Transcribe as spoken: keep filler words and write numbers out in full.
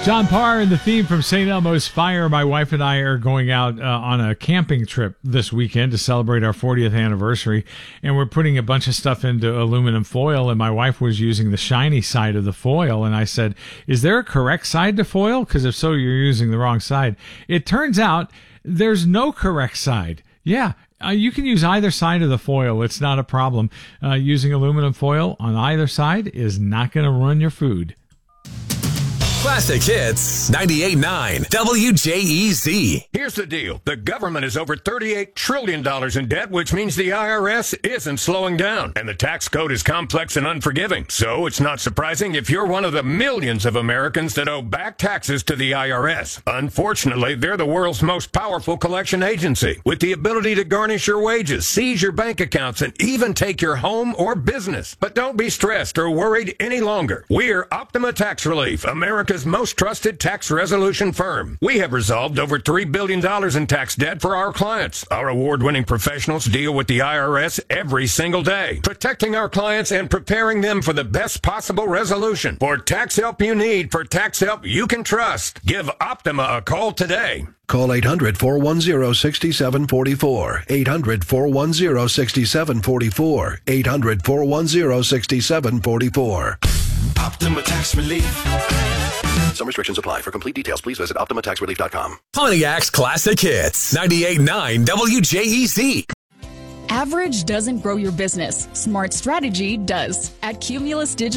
John Parr and the theme from Saint Elmo's Fire. My wife and I are going out uh, on a camping trip this weekend to celebrate our fortieth anniversary, and we're putting a bunch of stuff into aluminum foil, and my wife was using the shiny side of the foil, and I said, is there a correct side to foil? Because if so, you're using the wrong side. It turns out there's no correct side. Yeah. Uh, you can use either side of the foil. It's not a problem. Uh, using aluminum foil on either side is not going to ruin your food. Classic Hits ninety-eight point nine W J E Z. Here's the deal. The government is over thirty-eight trillion dollars in debt, which means the I R S isn't slowing down. And the tax code is complex and unforgiving. So it's not surprising if you're one of the millions of Americans that owe back taxes to the I R S. Unfortunately, they're the world's most powerful collection agency, with the ability to garnish your wages, seize your bank accounts, and even take your home or business. But don't be stressed or worried any longer. We're Optima Tax Relief, America's most trusted tax resolution firm. We have resolved over three billion dollars in tax debt for our clients. Our award-winning professionals deal with the I R S every single day, protecting our clients and preparing them for the best possible resolution. For tax help you need, for tax help you can trust, give Optima a call today. Call eight hundred, four one zero, six seven four four. eight hundred, four one zero, six seven four four. eight hundred, four one zero, six seven four four. Optima Tax Relief. Some restrictions apply. For complete details, please visit Optima Tax Relief dot com. Pontiac's Classic Hits ninety-eight point nine W J E Z. Average doesn't grow your business. Smart strategy does. At Cumulus Digital